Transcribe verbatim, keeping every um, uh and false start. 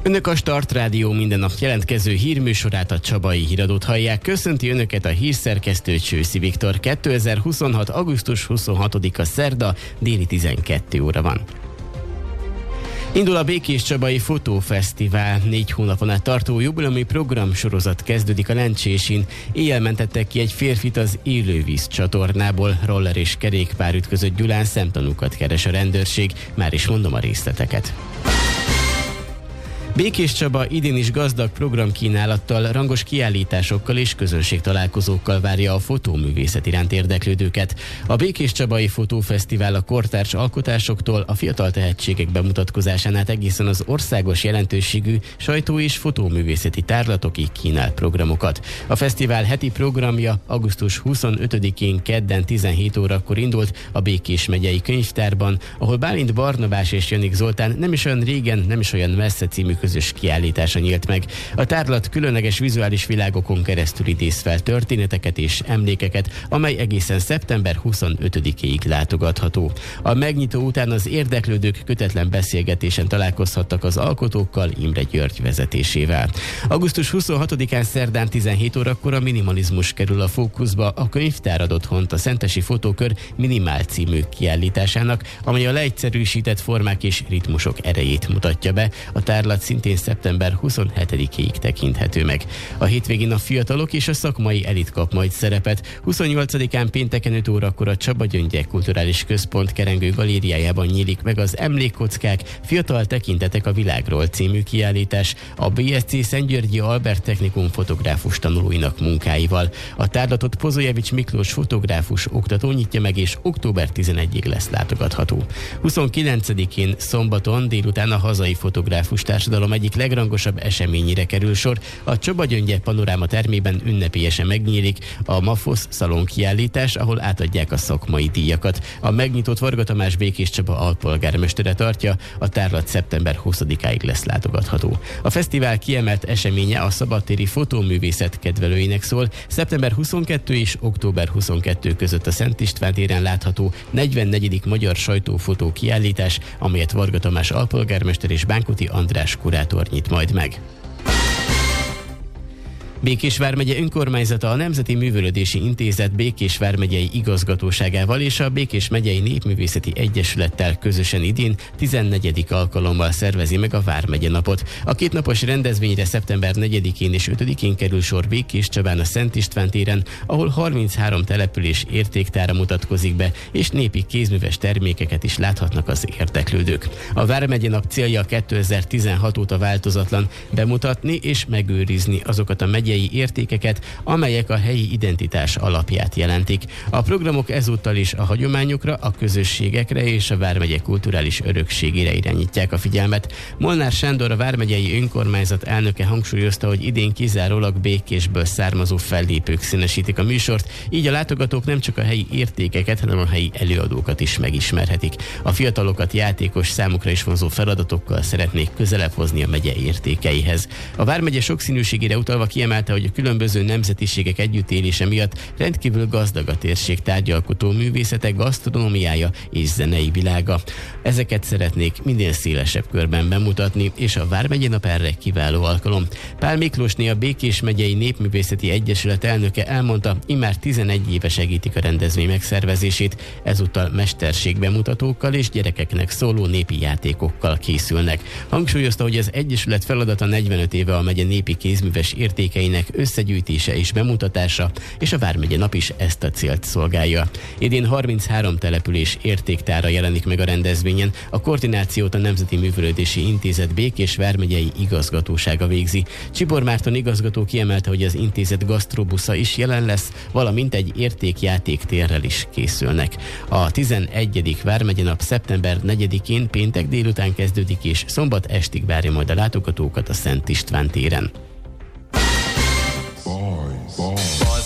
Önök a Start Rádió minden nap jelentkező hírműsorát, a Csabai Híradót hallják. Köszönti önöket a hírszerkesztő Csőszi Viktor. kétezer-huszonhat. augusztus huszonhatodika szerda, déli tizenkét óra van. Indul a Békéscsabai Fotófesztivál. Négy hónapon át tartó jubileumi programsorozat kezdődik a Lencsésin. Éjjel mentettek ki egy férfit az élővíz csatornából. Roller és kerékpár ütközött Gyulán, szemtanúkat keres a rendőrség. Már is mondom a részleteket. Békéscsaba idén is gazdag programkínálattal, rangos kiállításokkal és közönségtalálkozókkal várja a fotóművészet iránt érdeklődőket. A Békéscsabai Fotófesztivál a kortárs alkotásoktól a fiatal tehetségek bemutatkozásán át egészen az országos jelentőségű sajtó- és fotóművészeti tárlatokig kínál programokat. A fesztivál heti programja augusztus huszonötödikén kedden tizenhét órakor indult a Békés megyei könyvtárban, ahol Bálint Barnabás és Janik Zoltán nem is olyan régen, nem is olyan messze című közös kiállítása nyílt meg. A tárlat különleges vizuális világokon keresztül idéz fel történeteket és emlékeket, amely egészen szeptember huszonötödikéig látogatható. A megnyitó után az érdeklődők kötetlen beszélgetésen találkozhattak az alkotókkal, Imre György vezetésével. augusztus huszonhatodikán szerdán tizenhét órakor a minimalizmus kerül a fókuszba, a könyvtár ad otthont a Szentesi Fotókör Minimál című kiállításának, amely a leegyszerűsített formák és ritmusok erejét mutatja be. A tárlat szintén szeptember huszonhetedikéig tekinthető meg. A hétvégén a fiatalok és a szakmai elit kap majd szerepet. huszonnyolcadikán pénteken öt órakor a Csaba Gyöngye Kulturális Központ Kerengő Galériájában nyílik meg az Emlékkockák, fiatal tekintetek a világról című kiállítás a bé es cé Szentgyörgyi Albert Technikum fotográfus tanulóinak munkáival. A tárlatot Pozojevics Miklós fotográfus oktató nyitja meg, és október tizenegyedikéig lesz látogatható. huszonkilencedikén szombaton délután a hazai fotográfus társadalom egyik legrangosabb eseményére kerül sor. A Csaba Gyöngye Panoráma termében ünnepélyesen megnyílik a MAFOSZ szalon kiállítás, ahol átadják a szakmai díjakat. A megnyitott Varga Tamás Békéscsaba alpolgármestere tartja, a tárlat szeptember huszadikáig lesz látogatható. A fesztivál kiemelt eseménye a szabadtéri fotóművészet kedvelőinek szól. szeptember huszonkettő és október huszonkettő között a Szent István téren látható negyvennegyedik Magyar Sajtófotó kiállítás, amelyet Varga Tamás alpolgármester és Bánkuti András kurátor nyit majd meg. Békés vármegye önkormányzata a Nemzeti Művelődési Intézet Békés vármegyei igazgatóságával és a Békés megyei Népművészeti Egyesülettel közösen idén tizennegyedik alkalommal szervezi meg a Vármegye napot. A kétnapos rendezvényre szeptember negyedikén és ötödikén kerül sor Békéscsabán a Szent István téren, ahol harminchárom település értéktára mutatkozik be, és népi kézműves termékeket is láthatnak az érdeklődők. A Vármegye nap célja kétezer-tizenhat óta változatlan: bemutatni és megőrizni azokat a megyei értékeket, amelyek a helyi identitás alapját jelentik. A programok ezúttal is a hagyományokra, a közösségekre és a vármegye kulturális örökségére irányítják a figyelmet. Molnár Sándor, a vármegyei önkormányzat elnöke hangsúlyozta, hogy idén kizárólag Békésből származó fellépők színesítik a műsort, így a látogatók nem csak a helyi értékeket, hanem a helyi előadókat is megismerhetik. A fiatalokat játékos, számukra is vonzó feladatokkal szeretnék közelebb hozni a megye értékeihez. A vármegye sokszínűségére utalva kiemel, hogy a különböző nemzetiségek együttélése miatt rendkívül gazdag a térség tárgyalkotó művészete, gasztronómiája és zenei világa. Ezeket szeretnék minél szélesebb körben bemutatni, és a Vármegye nap erre kiváló alkalom. Pál Miklósné, a Békés megyei Népművészeti Egyesület elnöke elmondta, immár tizenegy éve segítik a rendezvény megszervezését, ezúttal mesterségbemutatókkal és gyerekeknek szóló népi játékokkal készülnek. Hangsúlyozta, hogy az Egyesület feladata negyvenöt éve a megye népi kézműves értékei összegyűjtése és bemutatása, és a Vármegye nap is ezt a célt szolgálja. Idén harminchárom település értéktára jelenik meg a rendezvényen. A koordinációt a Nemzeti Művelődési Intézet Békés vármegyei igazgatósága végzi. Csibor Márton igazgató kiemelte, hogy az intézet gasztrobusza is jelen lesz, valamint egy értékjátéktérrel is készülnek. A tizenegyedik Vármegye nap szeptember negyedikén péntek délután kezdődik, és szombat estig várja majd a látogatókat a Szent István téren.